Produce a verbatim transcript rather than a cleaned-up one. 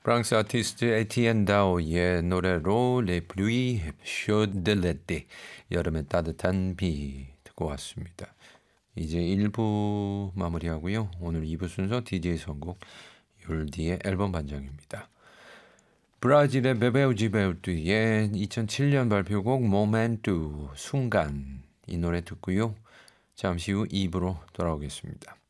프랑스 아티스트 에티엔 다오의 노래로 Les pluies chaudes de l'été, 여름의 따뜻한 비 듣고 왔습니다. 이제 일 부 마무리하고요. 오늘 이 부 순서 디제이 선곡 율디의 앨범 반장입니다. 브라질의 베베우 지베우트의 이천칠 년 발표곡 Momento, 순간, 이 노래 듣고요. 잠시 후 이 부로 돌아오겠습니다.